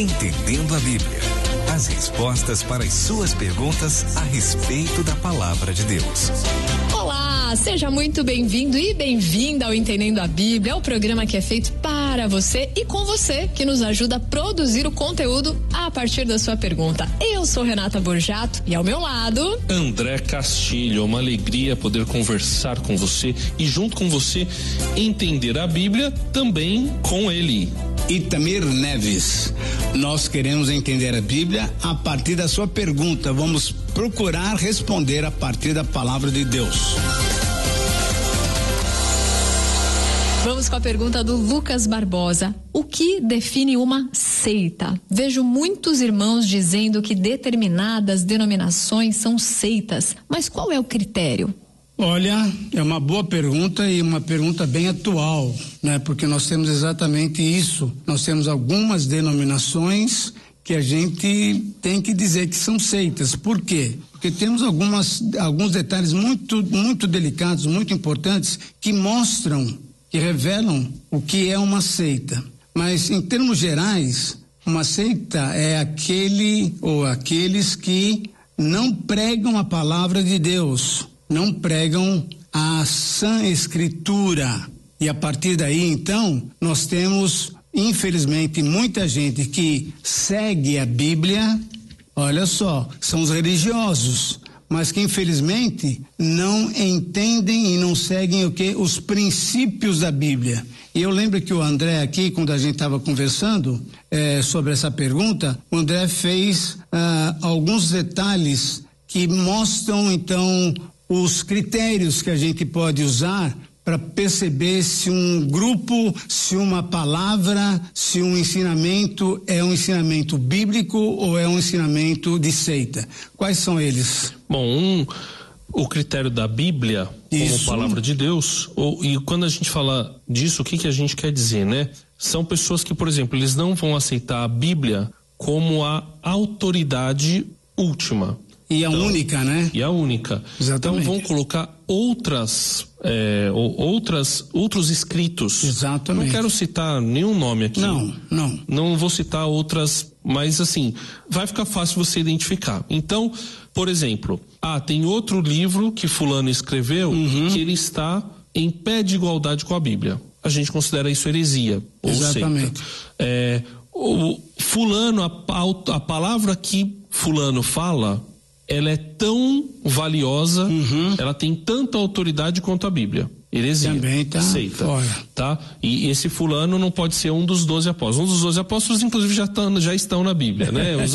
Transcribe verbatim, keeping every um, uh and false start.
Entendendo a Bíblia. As respostas para as suas perguntas a respeito da Palavra de Deus. Olá, seja muito bem-vindo e bem-vinda ao Entendendo a Bíblia, o programa que é feito para você e com você, que nos ajuda a produzir o conteúdo a partir da sua pergunta. Eu sou Renata Borjato e ao meu lado... André Castilho. É uma alegria poder conversar com você e junto com você entender a Bíblia também com ele. Itamir Neves. Nós queremos entender a Bíblia a partir da sua pergunta. Vamos procurar responder a partir da palavra de Deus. Vamos com a pergunta do Lucas Barbosa. O que define uma seita? Vejo muitos irmãos dizendo que determinadas denominações são seitas, mas qual é o critério? Olha, é uma boa pergunta e uma pergunta bem atual, né? Porque nós temos exatamente isso. Nós temos algumas denominações que a gente tem que dizer que são seitas. Por quê? Porque temos algumas, alguns detalhes muito, muito delicados, muito importantes, que mostram, que revelam o que é uma seita. Mas, em termos gerais, uma seita é aquele ou aqueles que não pregam a palavra de Deus, não pregam a sã escritura. E a partir daí, então, nós temos, infelizmente, muita gente que segue a Bíblia. Olha só, são os religiosos, mas que infelizmente não entendem e não seguem o que? Os princípios da Bíblia. E eu lembro que o André aqui, quando a gente estava conversando eh, sobre essa pergunta, o André fez ah, alguns detalhes que mostram, então, os critérios que a gente pode usar para perceber se um grupo, se uma palavra, se um ensinamento é um ensinamento bíblico ou é um ensinamento de seita. Quais são eles? Bom, um, o critério da Bíblia como Isso. palavra de Deus, ou, e quando a gente fala disso, o que que a gente quer dizer, né? São pessoas que, por exemplo, eles não vão aceitar a Bíblia como a autoridade última. E a então, única, né? E a única. Exatamente. Então vão colocar outras, é, outras, outros escritos. Exatamente. Não quero citar nenhum nome aqui. Não, não. Não vou citar outras, mas assim, vai ficar fácil você identificar. Então, por exemplo, ah, tem outro livro que fulano escreveu uhum. que ele está em pé de igualdade com a Bíblia. A gente considera isso heresia. Ou Exatamente. seita. É, o fulano, a, a, a palavra que fulano fala, ela é tão valiosa, uhum. ela tem tanta autoridade quanto a Bíblia. Heresia. Também tá seita, fora. Tá? E esse fulano não pode ser um dos doze apóstolos. Um dos doze apóstolos, inclusive, já, tão, já estão na Bíblia, né? Os